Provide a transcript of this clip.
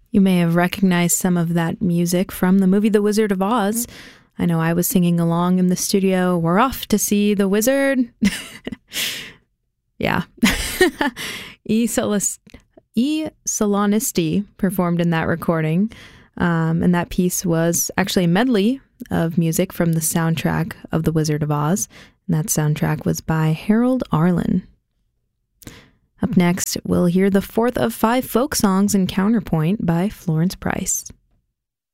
You may have recognized some of that music from the movie The Wizard of Oz. I know I was singing along in the studio. We're off to see the wizard. Yeah. E. Solonisti performed in that recording. And that piece was actually a medley of music from the soundtrack of The Wizard of Oz. And that soundtrack was by Harold Arlen. Up next, we'll hear the fourth of 5 folk songs in Counterpoint by Florence Price.